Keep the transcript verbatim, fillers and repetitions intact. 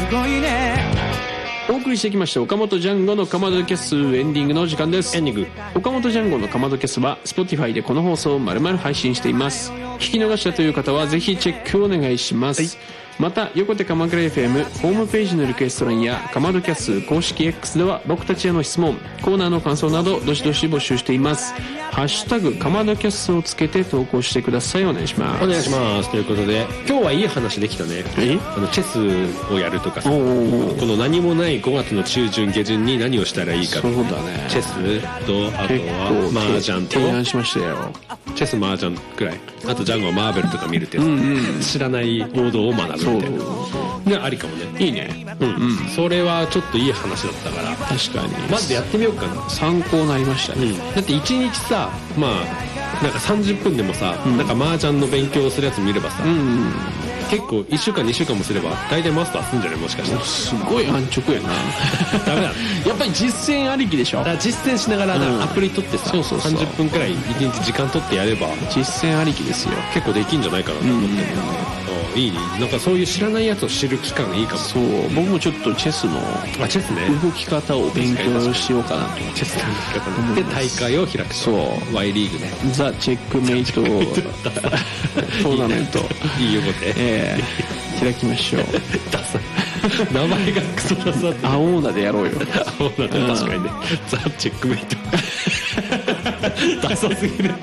ごいね。 お送りしてきました岡本ジャンゴのかまどキャスエンディングの時間です。 エンディング。 岡本ジャンゴのかまどキャスは Spotify でこの放送を丸々配信しています。聞き逃したという方はぜひチェックお願いします、はい。また横手鎌倉 エフエム ホームページのリクエスト欄やかまどキャス公式 X では僕たちへの質問、コーナーの感想などどしどし募集しています。ハッシュタグかまどキャスをつけて投稿してください。お願いします。 お願いします。ということで今日はいい話できたね。 えあのチェスをやるとかさ、この何もないごがつの中旬下旬に何をしたらいいか。 そうだね。 チェスとあとはマージャンと提案しましたよ。 チェスマージャンくらい。あとジャンゴはマーベルとか見るってやつ、うんうん、知らない王道を学ぶみたいなね、ありかもね。 いいね。 うん、うん、それはちょっといい話だったから、 確かにまずやってみようかな。 参考になりましたね、うん、 だっていちにちさ、まあなんかさんじゅっぷんでもさ、うん、なんか麻雀の勉強をするやつ見ればさ、うんうん、結構いっしゅうかんにしゅうかんもすれば大体マスターするんじゃない？もしかしたら。 すごい安直やなダメだやっぱり実践ありきでしょ。 だから実践しながら、うん、アプリ取ってさ、そうそうそう、さんじゅっぷんくらいいちにち時間取ってやれば実践ありきですよ。 結構できんじゃないかなと思って、うんうん、いいね。なんかそういう知らないやつを知る期間いいかも。 そう、僕もちょっとチェスのあチェスね動き方を勉強しようかなと。 チェスの動き方ね。で大会を開く。そう Y リーグね。 ザ・チェックメイトトーナメントいいよこで、 えー、開きましょうダサ名前がクソダサって。 青オーナでやろうよ。 青オーナで確かにね。ザ・チェックメイトダサすぎる